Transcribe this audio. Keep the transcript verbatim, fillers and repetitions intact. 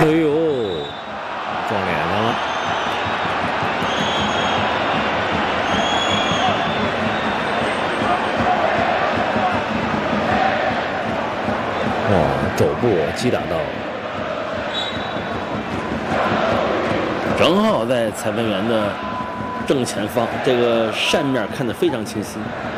哎呦，撞脸上了。哇，肘部击打到，正好在裁判员的正前方，这个扇面看得非常清晰。